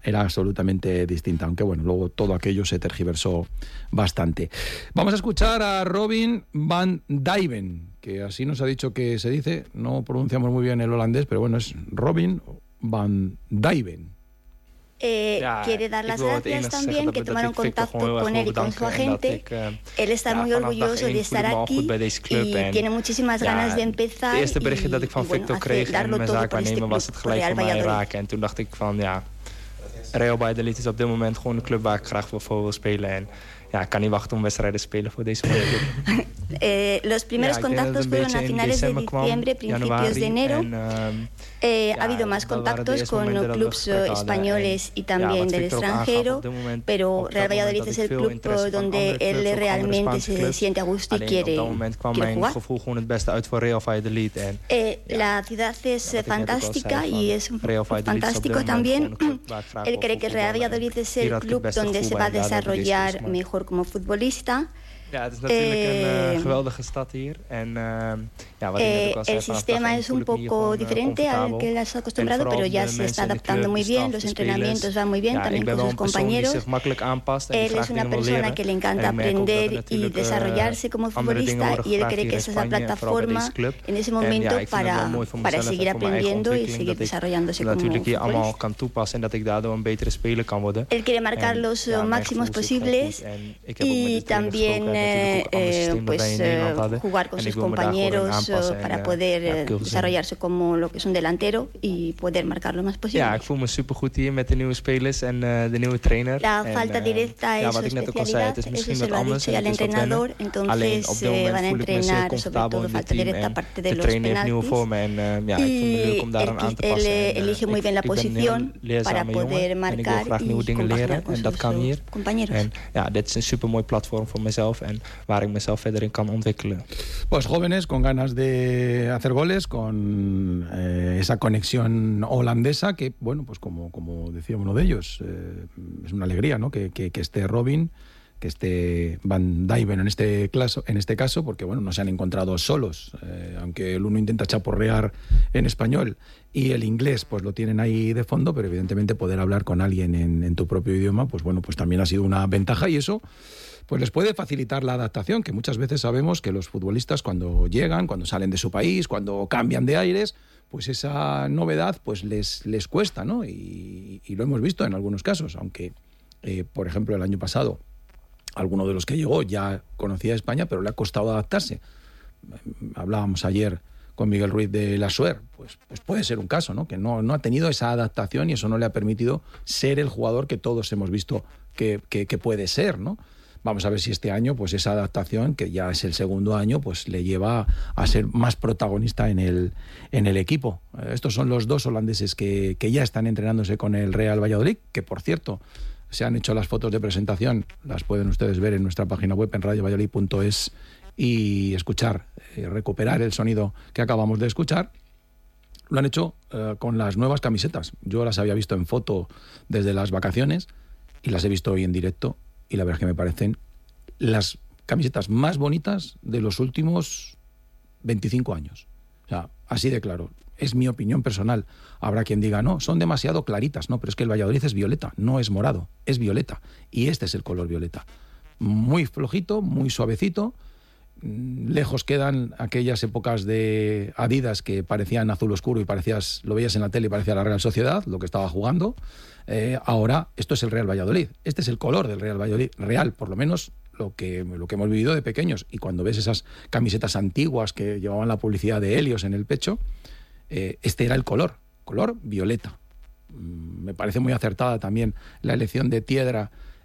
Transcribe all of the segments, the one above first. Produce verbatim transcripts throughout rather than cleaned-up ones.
era absolutamente distinta, aunque bueno, luego todo aquello se tergiversó bastante. Vamos a escuchar a Robin van Dijven, que así nos ha dicho que se dice, no pronunciamos muy bien el holandés, pero bueno, es Robin van Dijven. Eh, ja, quiere dar las gracias también, que tomaron contacto con él y con su agente. Ik, uh, él está ja, muy orgulloso de estar aquí y en, tiene muchísimas ja, ganas de empezar. Het eerste berichtje y, dat ik van bueno, Victor kreeg en mijn zaakwaarnemer was het gelijk voor mij raken. En toen dacht ik van ja, Real Valladolid is op dit moment gewoon een club waar ik graag voor wil spelen. En ja, ik kan niet wachten om wedstrijden te spelen voor deze club. eh, los primeros ja, contactos fueron a finales de diciembre, principios de enero. En, uh, Eh, ja, ha habido más contactos con clubes españoles y también ja, del extranjero, moment, pero Real Valladolid es el club donde él realmente se siente a gusto y quiere, quiere jugar. Eh, la ciudad es fantástica y es fantástico también. Él cree que Real Valladolid es el club donde se va a desarrollar mejor como futbolista. Ja, het is natuurlijk eh, een uh, geweldige stad hier. En, uh, ja, wat eh, ik al zei, el sistema es un poco diferente al que has acostumbrado, pero ya se está adaptando muy bien, los entrenamientos van muy bien, ja, también con sus compañeros. Él es una persona que le encanta aprender y desarrollarse como futbolista y él cree que esa es la plataforma en ese momento para, para seguir aprendiendo y seguir desarrollándose como futbolista. Él quiere marcar los máximos posibles y también Eh, pues eh, jugar con sus compañeros uh, para poder eh, desarrollarse como lo que es un delantero y poder marcar lo más posible. Ja, ik voel me supergoed hier met de nieuwe spelers en uh, de nieuwe trainer. La falta en, uh, directa es ja, su especialidad, eso se lo ha dicho al entrenador, entonces eh, van a entrenar sobre todo falta directa aparte de los penaltis. En, uh, ja, y él, él elige muy bien la posición para poder marcar y compaginar con sus compañeros. En, ja, dit is een supermooi platform voor mezelf. En waar ik mezelf verder in kan ontwikkelen. Pues jóvenes con ganas de hacer goles, con eh, esa conexión holandesa que, bueno, pues como, como decía uno de ellos, eh, es una alegría, ¿no? Que, que, que esté Robin, que esté Van Dijven en este, caso, en este caso, porque, bueno, no se han encontrado solos, eh, aunque el uno intenta chaporrear en español y el inglés, pues lo tienen ahí de fondo, pero evidentemente poder hablar con alguien en, en tu propio idioma, pues bueno, pues también ha sido una ventaja y eso pues les puede facilitar la adaptación, que muchas veces sabemos que los futbolistas cuando llegan, cuando salen de su país, cuando cambian de aires, pues esa novedad pues les, les cuesta, ¿no? Y, y lo hemos visto en algunos casos, aunque, eh, por ejemplo, el año pasado, alguno de los que llegó ya conocía España, pero le ha costado adaptarse. Hablábamos ayer con Miguel Ruiz de la Suer, pues, pues puede ser un caso, ¿no? Que no, no ha tenido esa adaptación y eso no le ha permitido ser el jugador que todos hemos visto que, que, que puede ser, ¿no? Vamos a ver si este año, pues esa adaptación, que ya es el segundo año, pues le lleva a ser más protagonista en el, en el equipo. Estos son los dos holandeses que, que ya están entrenándose con el Real Valladolid, que por cierto, se han hecho las fotos de presentación, las pueden ustedes ver en nuestra página web en radio valladolid punto es y escuchar, eh, recuperar el sonido que acabamos de escuchar. Lo han hecho eh, con las nuevas camisetas. Yo las había visto en foto desde las vacaciones y las he visto hoy en directo. Y la verdad es que me parecen las camisetas más bonitas de los últimos veinticinco años. O sea, así de claro. Es mi opinión personal. Habrá quien diga, no, son demasiado claritas. No, pero es que el Valladolid es violeta, no es morado, es violeta. Y este es el color violeta. Muy flojito, muy suavecito. Lejos quedan aquellas épocas de Adidas que parecían azul oscuro y parecías, lo veías en la tele y parecía la Real Sociedad, lo que estaba jugando. Eh, ahora esto es el Real Valladolid, este es el color del Real Valladolid, real, por lo menos lo que, lo que hemos vivido de pequeños. Y cuando ves esas camisetas antiguas que llevaban la publicidad de Helios en el pecho, eh, este era el color, color violeta. Mm, me parece muy acertada también la elección de Tiedra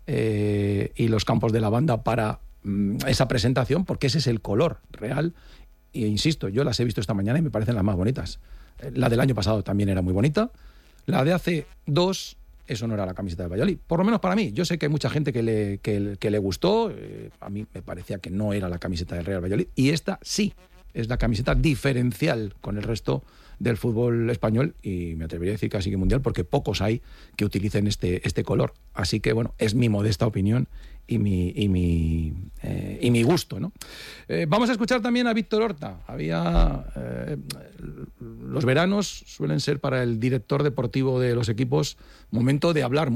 eh, y los campos de lavanda para mm, esa presentación, porque ese es el color real. E insisto, yo las he visto esta mañana y me parecen las más bonitas. La del año pasado también era muy bonita. La de hace dos, eso no era la camiseta del Valladolid. Por lo menos para mí. Yo sé que hay mucha gente que le, que, que le gustó. Eh, a mí me parecía que no era la camiseta del Real Valladolid. Y esta sí, es la camiseta diferencial con el resto del fútbol español. Y me atrevería a decir casi que mundial, porque pocos hay que utilicen este, este color. Así que, bueno, es mi modesta opinión y mi, y mi, eh, y mi gusto, ¿no? Eh, vamos a escuchar también a Víctor Horta. Había eh, los veranos suelen ser para el director deportivo de los equipos momento de hablar